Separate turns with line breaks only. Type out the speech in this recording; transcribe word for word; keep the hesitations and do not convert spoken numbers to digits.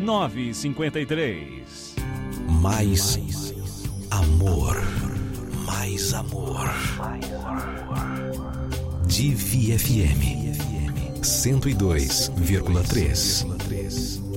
nove cinco três.
Mais amor. Mais amor. Divi F M cento e dois vírgula três.